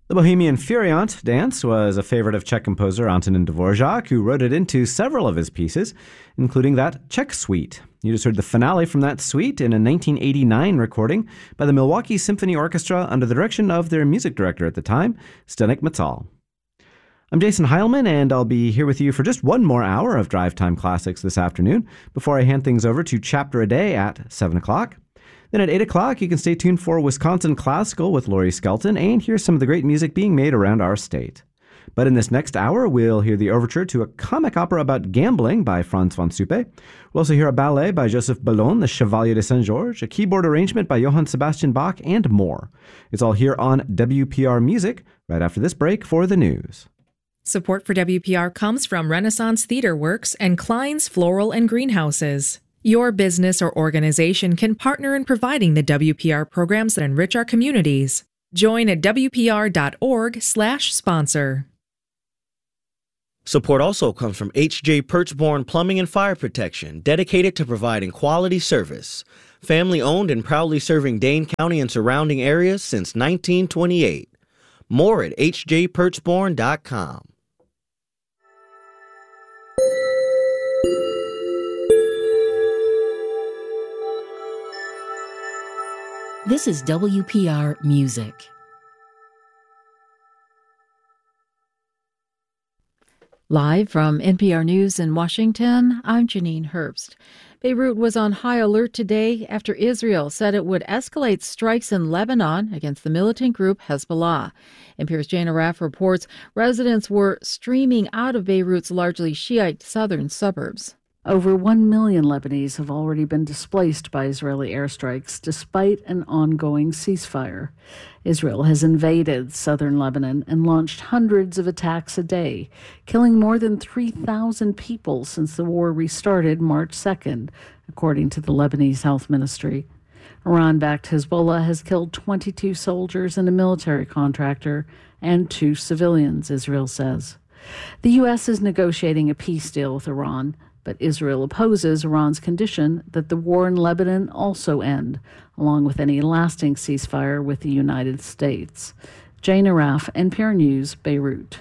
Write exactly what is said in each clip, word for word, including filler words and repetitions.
The Bohemian Furient dance was a favorite of Czech composer Antonin Dvorak, who wrote it into several of his pieces, including that Czech suite. You just heard the finale from that suite in a nineteen eighty-nine recording by the Milwaukee Symphony Orchestra under the direction of their music director at the time, Zdeněk Matal. I'm Jason Heilman, and I'll be here with you for just one more hour of Drive Time Classics this afternoon before I hand things over to Chapter a Day at seven o'clock. Then at eight o'clock, you can stay tuned for Wisconsin Classical with Laurie Skelton and hear some of the great music being made around our state. But in this next hour, we'll hear the overture to a comic opera about gambling by Franz von Suppe. We'll also hear a ballet by Joseph Bellon, the Chevalier de Saint-Georges, a keyboard arrangement by Johann Sebastian Bach, and more. It's all here on W P R Music, right after this break for the news. Support for W P R comes from Renaissance Theater Works and Klein's Floral and Greenhouses. Your business or organization can partner in providing the W P R programs that enrich our communities. Join at W P R dot org slash sponsor. Support also comes from H J Perchborn Plumbing and Fire Protection, dedicated to providing quality service. Family-owned and proudly serving Dane County and surrounding areas since nineteen twenty-eight. More at H J Perchborn dot com. This is W P R Music. Live from N P R News in Washington, I'm Janine Herbst. Beirut was on high alert today after Israel said it would escalate strikes in Lebanon against the militant group Hezbollah. N P R's Jane Arraf reports residents were streaming out of Beirut's largely Shiite southern suburbs. Over one million Lebanese have already been displaced by Israeli airstrikes, despite an ongoing ceasefire. Israel has invaded southern Lebanon and launched hundreds of attacks a day, killing more than three thousand people since the war restarted March second, according to the Lebanese Health Ministry. Iran-backed Hezbollah has killed twenty-two soldiers and a military contractor and two civilians, Israel says. The U S is negotiating a peace deal with Iran, but Israel opposes Iran's condition that the war in Lebanon also end, along with any lasting ceasefire with the United States. Jane Arraf, N P R News, Beirut.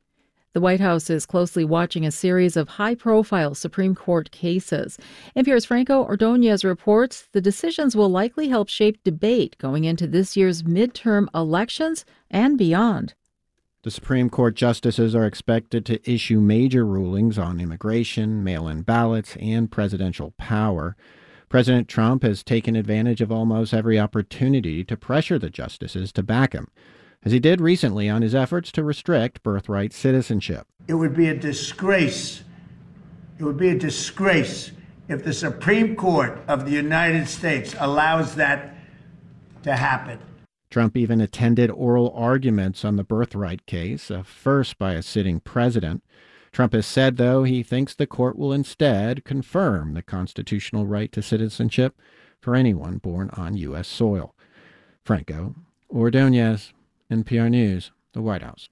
The White House is closely watching a series of high-profile Supreme Court cases. N P R's Franco Ordonez reports the decisions will likely help shape debate going into this year's midterm elections and beyond. The Supreme Court justices are expected to issue major rulings on immigration, mail-in ballots, and presidential power. President Trump has taken advantage of almost every opportunity to pressure the justices to back him, as he did recently on his efforts to restrict birthright citizenship. It would be a disgrace. It would be a disgrace if the Supreme Court of the United States allows that to happen. Trump even attended oral arguments on the birthright case, a first by a sitting president. Trump has said, though, he thinks the court will instead confirm the constitutional right to citizenship for anyone born on U S soil. Franco Ordonez, N P R News, the White House.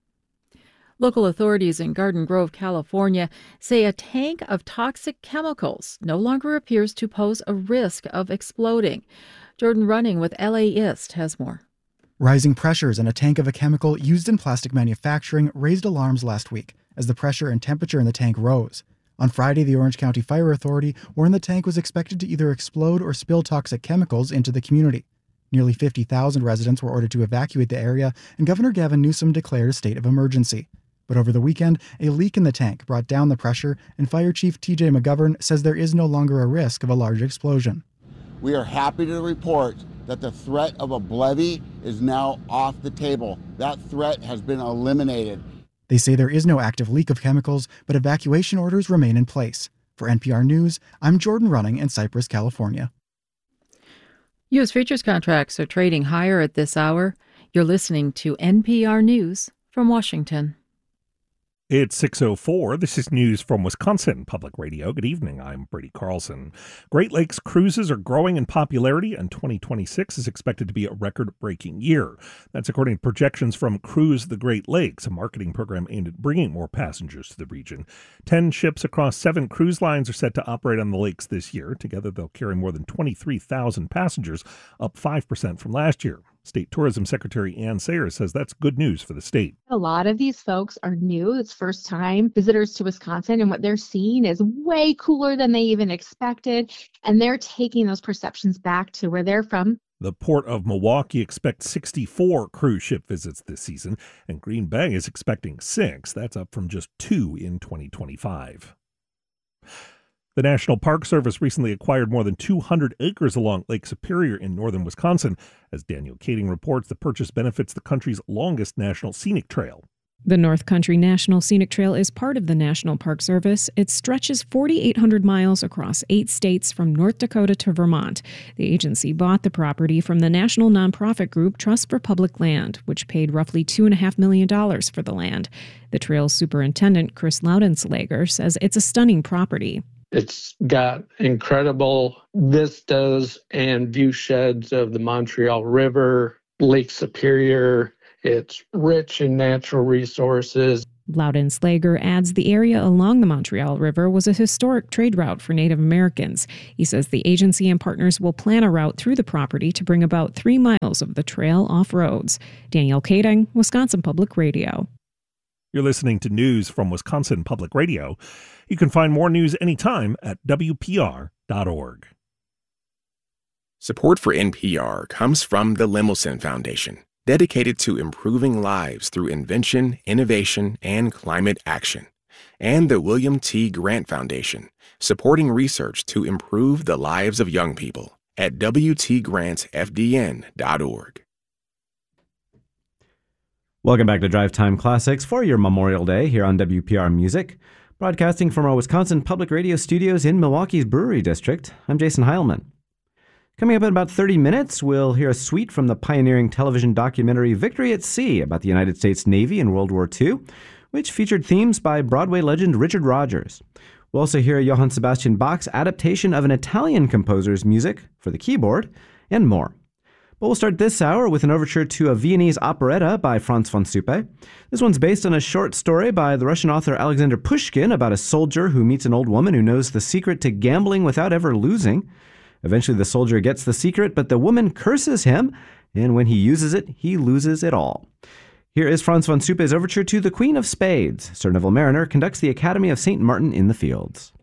Local authorities in Garden Grove, California, say a tank of toxic chemicals no longer appears to pose a risk of exploding. Jordan Running with L A ist has more. Rising pressures in a tank of a chemical used in plastic manufacturing raised alarms last week as the pressure and temperature in the tank rose. On Friday, the Orange County Fire Authority warned the tank was expected to either explode or spill toxic chemicals into the community. Nearly fifty thousand residents were ordered to evacuate the area, and Governor Gavin Newsom declared a state of emergency. But over the weekend, a leak in the tank brought down the pressure, and Fire Chief T J McGovern says there is no longer a risk of a large explosion. We are happy to report that the threat of a levee is now off the table. That threat has been eliminated. They say there is no active leak of chemicals, but evacuation orders remain in place. For N P R News, I'm Jordan Running in Cypress, California. U S futures contracts are trading higher at this hour. You're listening to N P R News from Washington. It's six oh four. This is news from Wisconsin Public Radio. Good evening. I'm Brady Carlson. Great Lakes cruises are growing in popularity, and twenty twenty-six is expected to be a record-breaking year. That's according to projections from Cruise the Great Lakes, a marketing program aimed at bringing more passengers to the region. Ten ships across seven cruise lines are set to operate on the lakes this year. Together, they'll carry more than twenty-three thousand passengers, up five percent from last year. State Tourism Secretary Ann Sayers says that's good news for the state. A lot of these folks are new. It's first time visitors to Wisconsin, and what they're seeing is way cooler than they even expected. And they're taking those perceptions back to where they're from. The Port of Milwaukee expects sixty-four cruise ship visits this season, and Green Bay is expecting six. That's up from just two in twenty twenty-five. The National Park Service recently acquired more than two hundred acres along Lake Superior in northern Wisconsin. As Daniel Kading reports, the purchase benefits the country's longest national scenic trail. The North Country National Scenic Trail is part of the National Park Service. It stretches four thousand eight hundred miles across eight states from North Dakota to Vermont. The agency bought the property from the national nonprofit group Trust for Public Land, which paid roughly two point five million dollars for the land. The trail's superintendent, Chris Laudenslager, says it's a stunning property. It's got incredible vistas and view sheds of the Montreal River, Lake Superior. It's rich in natural resources. Laudenslager adds the area along the Montreal River was a historic trade route for Native Americans. He says the agency and partners will plan a route through the property to bring about three miles of the trail off roads. Danielle Kading, Wisconsin Public Radio. You're listening to news from Wisconsin Public Radio. You can find more news anytime at W P R dot org. Support for N P R comes from the Lemelson Foundation, dedicated to improving lives through invention, innovation, and climate action. And the William T. Grant Foundation, supporting research to improve the lives of young people at W T grants F D N dot org. Welcome back to Drive Time Classics for your Memorial Day here on W P R Music. Broadcasting from our Wisconsin Public Radio studios in Milwaukee's Brewery District, I'm Jason Heilman. Coming up in about thirty minutes, we'll hear a suite from the pioneering television documentary Victory at Sea about the United States Navy in World War Two, which featured themes by Broadway legend Richard Rodgers. We'll also hear Johann Sebastian Bach's adaptation of an Italian composer's music for the keyboard, and more. But we'll start this hour with an overture to a Viennese operetta by Franz von Suppe. This one's based on a short story by the Russian author Alexander Pushkin about a soldier who meets an old woman who knows the secret to gambling without ever losing. Eventually the soldier gets the secret, but the woman curses him, and when he uses it, he loses it all. Here is Franz von Suppe's overture to The Queen of Spades. Sir Neville Mariner conducts the Academy of Saint Martin in the Fields.